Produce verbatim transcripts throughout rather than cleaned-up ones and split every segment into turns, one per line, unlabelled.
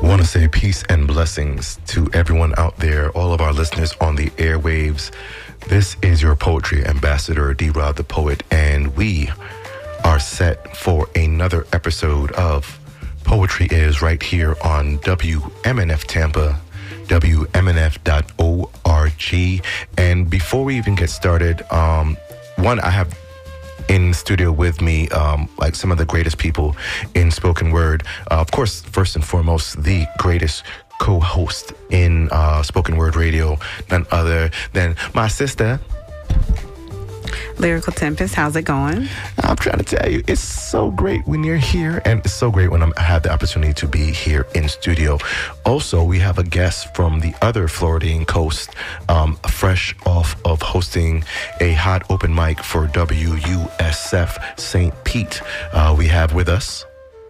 I want to say peace and blessings to everyone out there, all of our listeners on the airwaves. This is your poetry ambassador, D-Rod the Poet, and we are set for another episode of Poetry Is right here on W M N F Tampa, W M N F dot org. And before we even get started, um, one, I have in the studio with me, um, like some of the greatest people in spoken word. Uh, of course, first and foremost, the greatest co-host in uh, spoken word radio, none other than my sister,
Lyrical Tempest. How's it going?
I'm trying to tell you, it's so great when you're here, and it's so great when I'm, I have the opportunity to be here in studio. Also, we have a guest from the other Floridian coast, um, fresh off of hosting a hot open mic for W U S F Saint Pete. Uh, we have with us...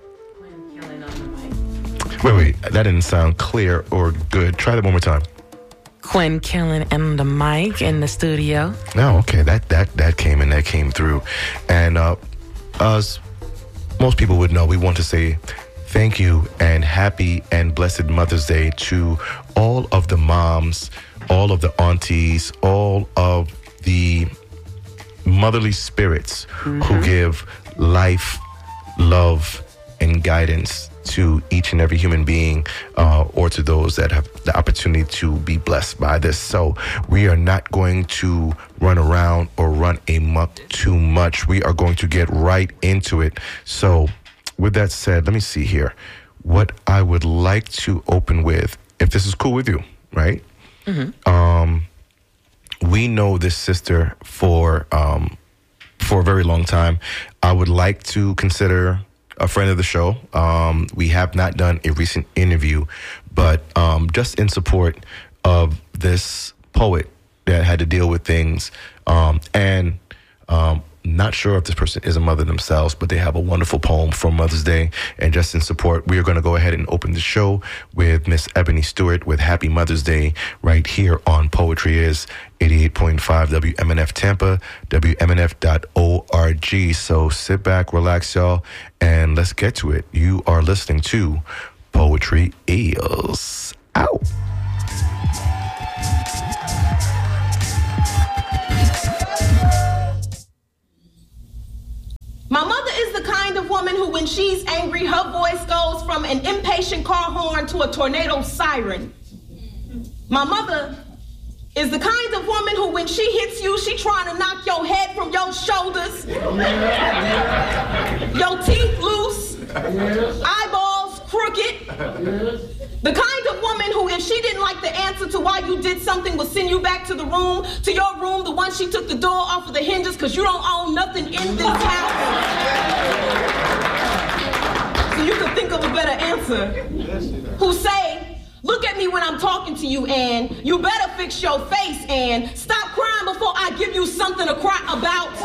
Wait, wait, that didn't sound clear or good. Try that one more time.
Quinn Killen and the mic in the studio.
Oh, okay. That that that came in. That came through. And uh, as most people would know, we want to say thank you and happy and blessed Mother's Day to all of the moms, all of the aunties, all of the motherly spirits mm-hmm. who give life, love, and guidance to each and every human being, uh, or to those that have the opportunity to be blessed by this. So we are not going to run around or run amok too much. We are going to get right into it. So with that said, let me see here. What I would like to open with, if this is cool with you, right? Mm-hmm. Um, we know this sister for um, for a very long time. I would like to consider a friend of the show. Um, we have not done a recent interview, but um, just in support of this poet that had to deal with things, um, and um, not sure if this person is a mother themselves, but they have a wonderful poem for Mother's Day. And just in support, we are going to go ahead and open the show with Miss Ebony Stewart with Happy Mother's Day right here on Poetry Is eighty-eight point five W M N F Tampa, W M N F dot org. So sit back, relax, y'all, and let's get to it. You are listening to Poetry Is. Out.
My mother is the kind of woman who, when she's angry, her voice goes from an impatient car horn to a tornado siren. My mother is the kind of woman who, when she hits you, she trying to knock your head from your shoulders, your teeth loose, eyeballs crooked. The kind of woman who, if she didn't like the answer to why you did something, would send you back to the room, to your room, the one she took the door off of the hinges because you don't own nothing in this house. So you could think of a better answer. Who say, look at me when I'm talking to you, and you better fix your face, and stop crying before I give you something to cry about.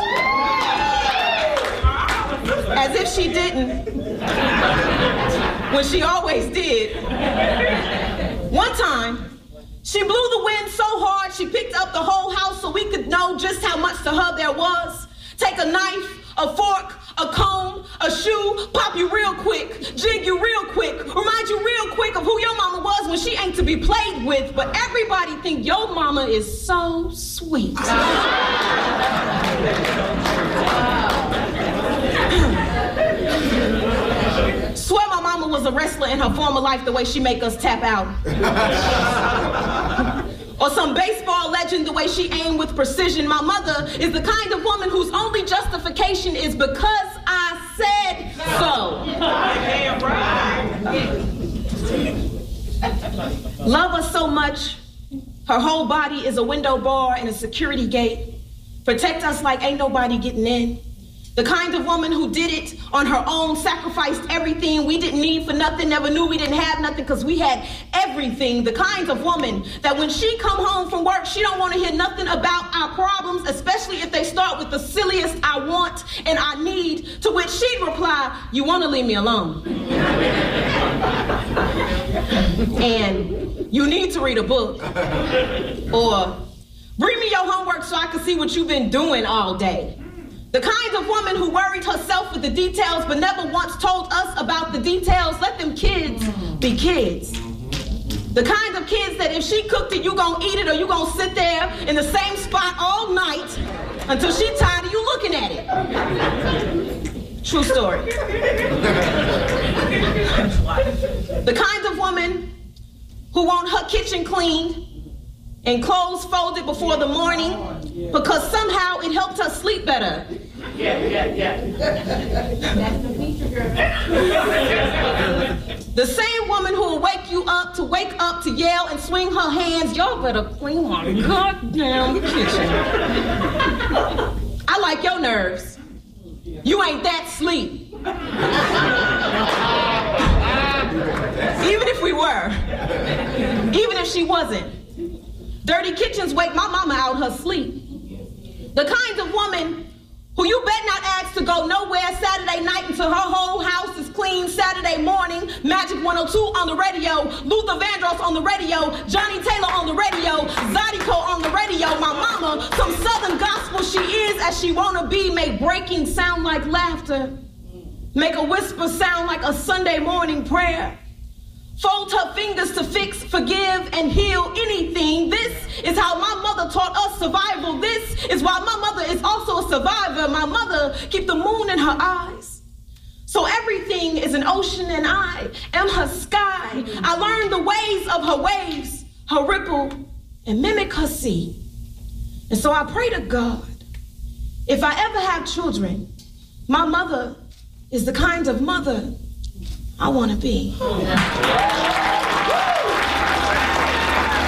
As if she didn't. When she always did. One time, she blew the wind so hard she picked up the whole house so we could know just how much to her there was. Take a knife, a fork, a comb, a shoe, pop you real quick, jig you real quick, remind you real quick of who your mama was when she ain't to be played with. But everybody think your mama is so sweet. Swear my mama was a wrestler in her former life the way she make us tap out. Or some baseball legend the way she aimed with precision. My mother is the kind of woman whose only justification is because I said so. Love her so much, her whole body is a window bar and a security gate. Protect us like ain't nobody getting in. The kind of woman who did it on her own, sacrificed everything we didn't need for nothing, never knew we didn't have nothing because we had everything. The kind of woman that when she come home from work, she don't want to hear nothing about our problems, especially if they start with the silliest I want and I need, to which she'd reply, you want to leave me alone. And you need to read a book. Or bring me your homework so I can see what you've been doing all day. The kind of woman who worried herself with the details but never once told us about the details. Let them kids be kids. The kind of kids that if she cooked it, you gonna eat it, or you gonna sit there in the same spot all night until she tired of you looking at it. True story. The kind of woman who want her kitchen cleaned and clothes folded before the morning because somehow it helped her sleep better.
Yeah, yeah, yeah. That's the feature, girl.
The same woman who will wake you up to wake up to yell and swing her hands, y'all better clean my goddamn kitchen. I like your nerves. You ain't that sleep. Even if we were. Even if she wasn't. Dirty kitchens wake my mama out her sleep. The kind of woman who you bet not ask to go nowhere Saturday night until her whole house is clean Saturday morning. Magic one oh two on the radio, Luther Vandross on the radio, Johnny Taylor on the radio, Zydeco on the radio. My mama, some southern gospel she is as she wanna be, make breaking sound like laughter, make a whisper sound like a Sunday morning prayer. Fold her fingers to fix, forgive, and heal anything. This is how my mother taught us survival. This is why my mother is also a survivor. My mother keep the moon in her eyes. So everything is an ocean and I am her sky. I learned the ways of her waves, her ripple, and mimic her sea. And so I pray to God, if I ever have children, my mother is the kind of mother I want to be.